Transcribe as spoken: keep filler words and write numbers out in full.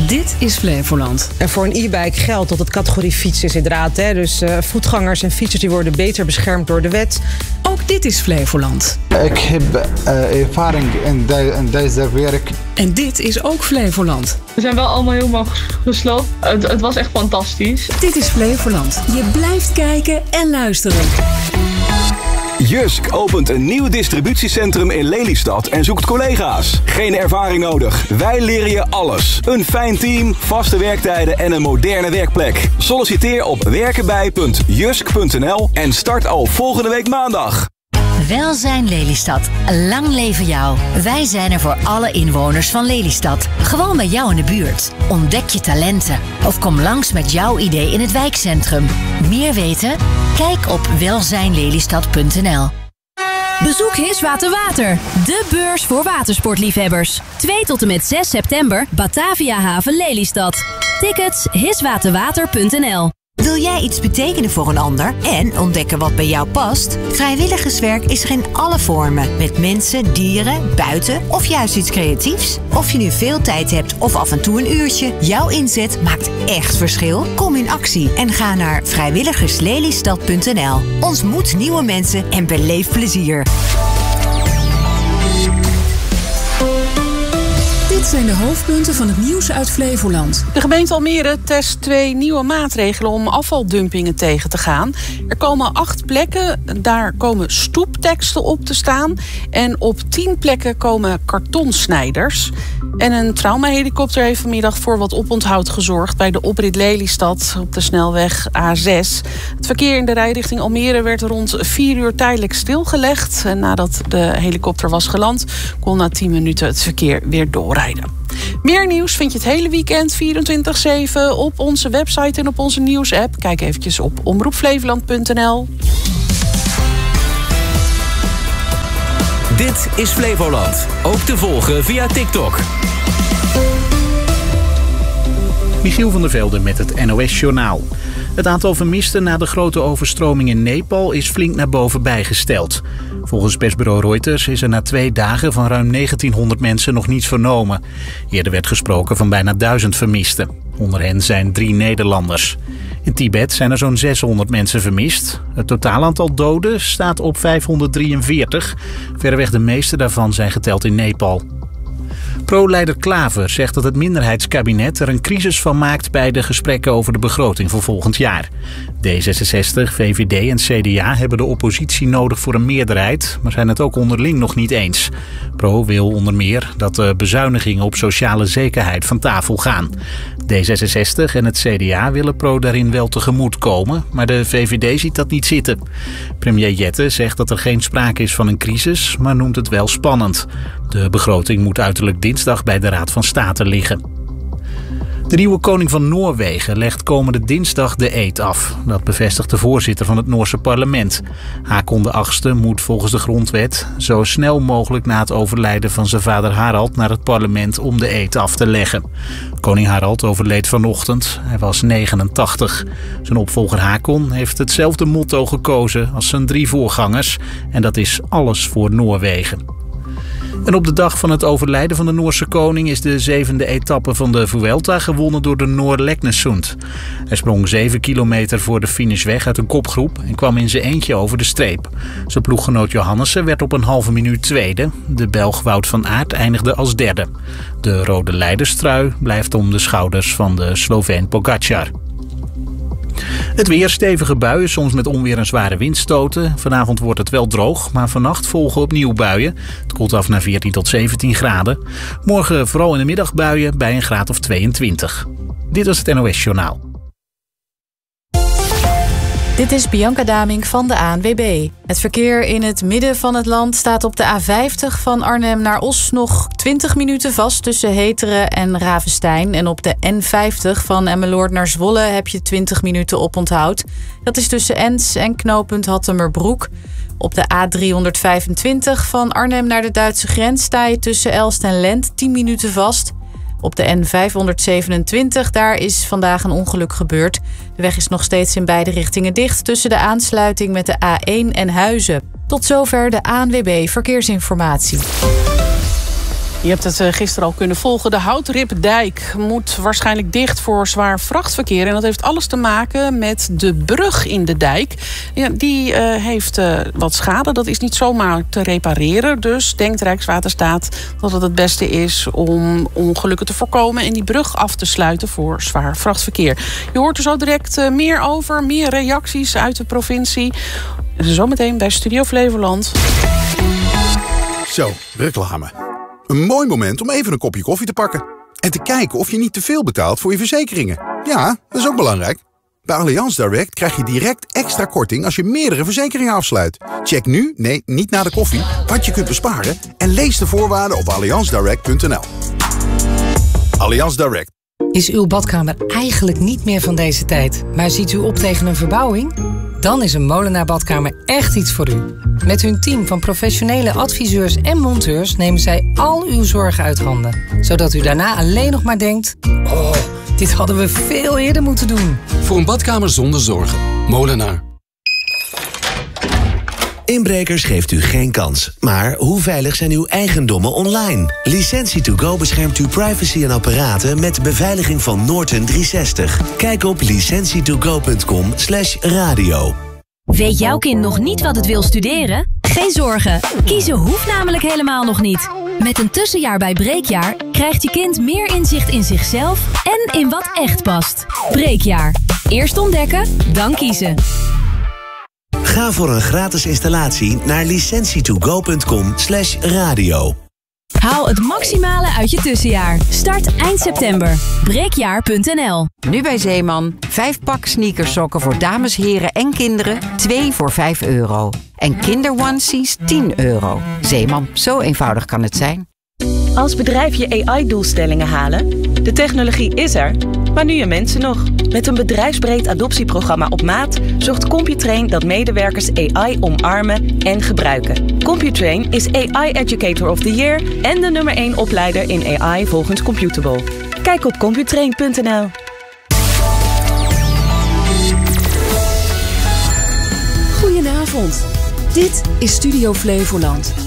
Dit is Flevoland. En voor een e-bike geldt dat het categorie fiets is inderdaad. Hè? Dus uh, voetgangers en fietsers die worden beter beschermd door de wet. Ook dit is Flevoland. Ik heb uh, ervaring in, de, in deze werk. En dit is ook Flevoland. We zijn wel allemaal helemaal gesloopt. Het, het was echt fantastisch. Dit is Flevoland. Je blijft kijken en luisteren. Jysk opent een nieuw distributiecentrum in Lelystad en zoekt collega's. Geen ervaring nodig. Wij leren je alles. Een fijn team, vaste werktijden en een moderne werkplek. Solliciteer op werkenbij punt jysk punt n l en start al volgende week maandag. Welzijn Lelystad. Lang leven jou. Wij zijn er voor alle inwoners van Lelystad. Gewoon bij jou in de buurt. Ontdek je talenten. Of kom langs met jouw idee in het wijkcentrum. Meer weten? Kijk op welzijn lelystad punt n l. Bezoek Hiswater Water, de beurs voor watersportliefhebbers. twee tot en met zes september, Batavia Haven Lelystad. Tickets hiswaterwater punt n l. Wil jij iets betekenen voor een ander en ontdekken wat bij jou past? Vrijwilligerswerk is er in alle vormen. Met mensen, dieren, buiten of juist iets creatiefs. Of je nu veel tijd hebt of af en toe een uurtje. Jouw inzet maakt echt verschil. Kom in actie en ga naar vrijwilligers lelystad punt n l. Ontmoet nieuwe mensen en beleef plezier. Dit zijn de hoofdpunten van het nieuws uit Flevoland. De gemeente Almere test twee nieuwe maatregelen om afvaldumpingen tegen te gaan. Er komen acht plekken, daar komen stoepteksten op te staan. En op tien plekken komen kartonsnijders. En een traumahelikopter heeft vanmiddag voor wat oponthoud gezorgd bij de oprit Lelystad op de snelweg A zes. Het verkeer in de rijrichting Almere werd rond vier uur tijdelijk stilgelegd. En nadat de helikopter was geland, kon na tien minuten het verkeer weer doorrijden. Meer nieuws vind je het hele weekend vierentwintig zeven op onze website en op onze nieuwsapp. Kijk eventjes op omroep flevoland punt n l. Dit is Flevoland. Ook te volgen via TikTok. Michiel van der Velde met het N O S-journaal. Het aantal vermisten na de grote overstroming in Nepal is flink naar boven bijgesteld. Volgens persbureau Reuters is er na twee dagen van ruim negentienhonderd mensen nog niets vernomen. Eerder werd gesproken van bijna duizend vermisten. Onder hen zijn drie Nederlanders. In Tibet zijn er zo'n zeshonderd mensen vermist. Het totaal aantal doden staat op vijfhonderddrieënveertig. Verreweg de meeste daarvan zijn geteld in Nepal. Pro-leider Klaver zegt dat het minderheidskabinet er een crisis van maakt bij de gesprekken over de begroting voor volgend jaar. D zesenzestig, V V D en C D A hebben de oppositie nodig voor een meerderheid, maar zijn het ook onderling nog niet eens. Pro wil onder meer dat de bezuinigingen op sociale zekerheid van tafel gaan. D zesenzestig en het C D A willen Pro daarin wel tegemoet komen, maar de V V D ziet dat niet zitten. Premier Jette zegt dat er geen sprake is van een crisis, maar noemt het wel spannend. De begroting moet uiterlijk dinsdag bij de Raad van State liggen. De nieuwe koning van Noorwegen legt komende dinsdag de eed af. Dat bevestigt de voorzitter van het Noorse parlement. Haakon de achtste moet volgens de grondwet zo snel mogelijk na het overlijden van zijn vader Harald naar het parlement om de eed af te leggen. Koning Harald overleed vanochtend. Hij was negenentachtig. Zijn opvolger Haakon heeft hetzelfde motto gekozen als zijn drie voorgangers. En dat is alles voor Noorwegen. En op de dag van het overlijden van de Noorse koning is de zevende etappe van de Vuelta gewonnen door de Noor Leknesund. Hij sprong zeven kilometer voor de finish weg uit een kopgroep en kwam in zijn eentje over de streep. Zijn ploeggenoot Johannessen werd op een halve minuut tweede. De Belg Wout van Aert eindigde als derde. De rode leiderstrui blijft om de schouders van de Sloveen Pogačar. Het weer, stevige buien, soms met onweer en zware windstoten. Vanavond wordt het wel droog, maar vannacht volgen opnieuw buien. Het koelt af naar veertien tot zeventien graden. Morgen vooral in de middag buien bij een graad of tweeëntwintig. Dit was het N O S-journaal. Dit is Bianca Damink van de A N W B. Het verkeer in het midden van het land staat op de A vijftig van Arnhem naar Os nog twintig minuten vast tussen Heteren en Ravenstein. En op de N vijftig van Emmeloord naar Zwolle heb je twintig minuten oponthoud. Dat is tussen Ens en knooppunt Hattemerbroek. Op de A driehonderdvijfentwintig van Arnhem naar de Duitse grens sta je tussen Elst en Lent tien minuten vast. Op de N vijfhonderdzevenentwintig, daar is vandaag een ongeluk gebeurd. De weg is nog steeds in beide richtingen dicht tussen de aansluiting met de A één en Huizen. Tot zover de A N W B Verkeersinformatie. Je hebt het gisteren al kunnen volgen. De Houtripdijk moet waarschijnlijk dicht voor zwaar vrachtverkeer. En dat heeft alles te maken met de brug in de dijk. Ja, die uh, heeft uh, wat schade. Dat is niet zomaar te repareren. Dus denkt Rijkswaterstaat dat het het beste is om ongelukken te voorkomen en die brug af te sluiten voor zwaar vrachtverkeer. Je hoort er zo direct uh, meer over. Meer reacties uit de provincie. Zometeen bij Studio Flevoland. Zo, reclame. Een mooi moment om even een kopje koffie te pakken. En te kijken of je niet te veel betaalt voor je verzekeringen. Ja, dat is ook belangrijk. Bij Allianz Direct krijg je direct extra korting als je meerdere verzekeringen afsluit. Check nu, nee, niet na de koffie, wat je kunt besparen en lees de voorwaarden op allianz direct punt n l. Allianz Direct. Is uw badkamer eigenlijk niet meer van deze tijd, maar ziet u op tegen een verbouwing? Dan is een Molenaar Badkamer echt iets voor u. Met hun team van professionele adviseurs en monteurs nemen zij al uw zorgen uit handen. Zodat u daarna alleen nog maar denkt, oh, dit hadden we veel eerder moeten doen. Voor een badkamer zonder zorgen. Molenaar. Inbrekers geeft u geen kans. Maar hoe veilig zijn uw eigendommen online? Licentie to go beschermt uw privacy en apparaten met de beveiliging van Norton driehonderdzestig. Kijk op licentie to go punt com slash radio. Weet jouw kind nog niet wat het wil studeren? Geen zorgen. Kiezen hoeft namelijk helemaal nog niet. Met een tussenjaar bij Breekjaar krijgt je kind meer inzicht in zichzelf en in wat echt past. Breekjaar. Eerst ontdekken, dan kiezen. Ga voor een gratis installatie naar licentie to go punt com slash radio. Haal het maximale uit je tussenjaar. Start eind september. breekjaar punt n l. Nu bij Zeeman. Vijf pak sneakersokken voor dames, heren en kinderen. Twee voor vijf euro. En kinderonesies tien euro. Zeeman, zo eenvoudig kan het zijn. Als bedrijf je A I-doelstellingen halen? De technologie is er, maar nu je mensen nog. Met een bedrijfsbreed adoptieprogramma op maat zorgt Computrain dat medewerkers A I omarmen en gebruiken. Computrain is A I Educator of the Year en de nummer één opleider in A I volgens Computable. Kijk op computrain punt n l. Goedenavond. Dit is Studio Flevoland.